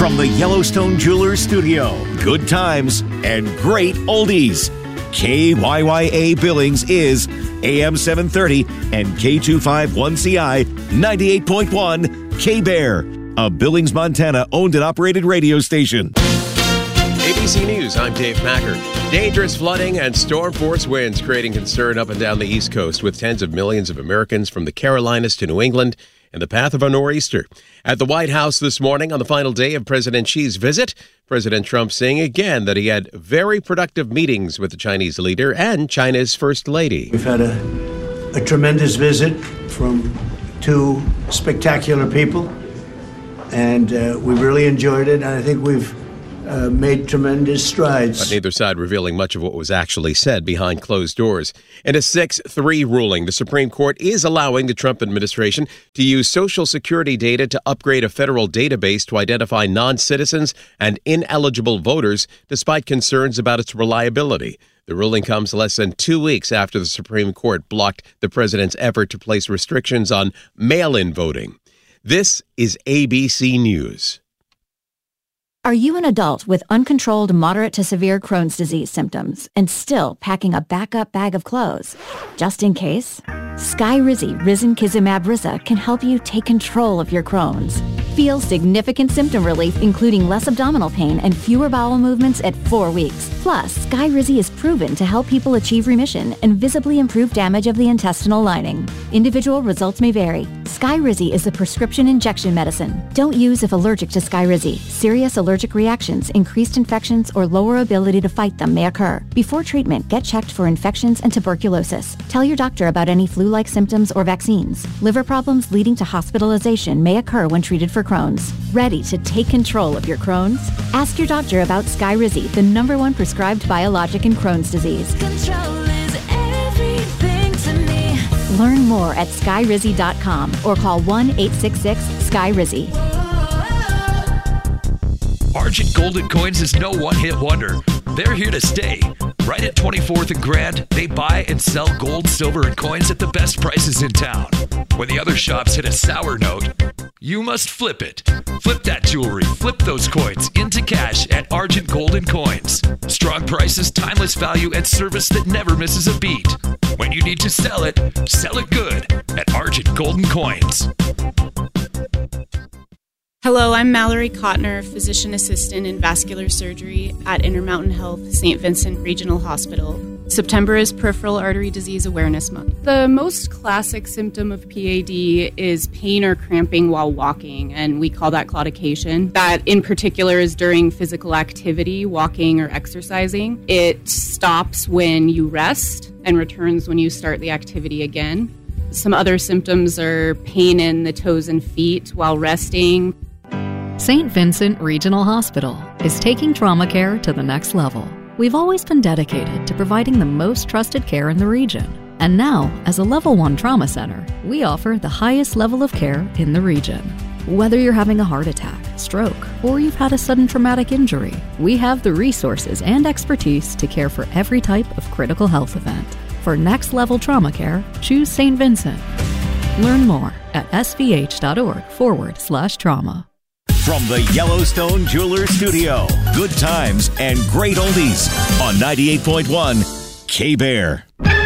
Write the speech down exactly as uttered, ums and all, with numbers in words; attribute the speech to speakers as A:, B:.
A: From the Yellowstone Jewelers Studio, good times and great oldies. K Y Y A Billings is A M seven thirty and K two fifty-one C I ninety-eight point one K-Bear, a Billings, Montana owned and operated radio station.
B: A B C News, I'm Dave Packer. Dangerous flooding and storm force winds creating concern up and down the East Coast, with tens of millions of Americans from the Carolinas to New England in the path of a nor'easter. At the White House this morning on the final day of President Xi's visit, President Trump saying again that he had very productive meetings with the Chinese leader and China's First Lady.
C: We've had a, a tremendous visit from two spectacular people, and uh, we really enjoyed it, and I think we've Uh, made tremendous strides.
B: But neither side revealing much of what was actually said behind closed doors. In a six three ruling, the Supreme Court is allowing the Trump administration to use Social Security data to upgrade a federal database to identify non-citizens and ineligible voters, despite concerns about its reliability. The ruling comes less than two weeks after the Supreme Court blocked the president's effort to place restrictions on mail-in voting. This is A B C News.
D: Are you an adult with uncontrolled moderate to severe Crohn's disease symptoms and still packing a backup bag of clothes? Just in case? Skyrizi Risankizumab Riza can help you take control of your Crohn's. Feel significant symptom relief, including less abdominal pain and fewer bowel movements at four weeks. Plus, Skyrizi is proven to help people achieve remission and visibly improve damage of the intestinal lining. Individual results may vary. Skyrizi is a prescription injection medicine. Don't use if allergic to Skyrizi. Serious allergic reactions, increased infections, or lower ability to fight them may occur. Before treatment, get checked for infections and tuberculosis. Tell your doctor about any flu-like symptoms or vaccines. Liver problems leading to hospitalization may occur when treated for Crohn's. Ready to take control of your Crohn's? Ask your doctor about Skyrizi, the number one prescribed biologic in Crohn's disease.
E: Control is everything to me.
D: Learn more at skyrizi dot com or call one eight six six Skyrizi.
F: Argent Golden Coins is no one-hit wonder. They're here to stay. Right at twenty-fourth and Grand, they buy and sell gold, silver, and coins at the best prices in town. When the other shops hit a sour note, you must flip it. Flip that jewelry, flip those coins into cash at Argent Golden Coins. Strong prices, timeless value, and service that never misses a beat. When you need to sell it, sell it good at Argent Golden Coins.
G: Hello, I'm Mallory Kottner, physician assistant in vascular surgery at Intermountain Health Saint Vincent Regional Hospital. September is Peripheral Artery Disease Awareness Month. The most classic symptom of P A D is pain or cramping while walking, and we call that claudication. That in particular is during physical activity, walking or exercising. It stops when you rest and returns when you start the activity again. Some other symptoms are pain in the toes and feet while resting.
H: Saint Vincent Regional Hospital is taking trauma care to the next level. We've always been dedicated to providing the most trusted care in the region. And now, as a level one trauma center, we offer the highest level of care in the region. Whether you're having a heart attack, stroke, or you've had a sudden traumatic injury, we have the resources and expertise to care for every type of critical health event. For next level trauma care, choose Saint Vincent. Learn more at svh.org forward slash trauma.
A: From the Yellowstone Jewelers Studio, good times and great oldies on ninety-eight point one K-Bear.